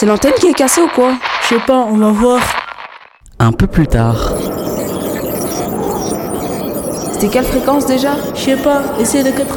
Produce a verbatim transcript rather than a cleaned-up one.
C'est l'antenne qui est cassée ou quoi? Je sais pas, on va voir. Un peu plus tard. C'était quelle fréquence déjà? Je sais pas, essaye de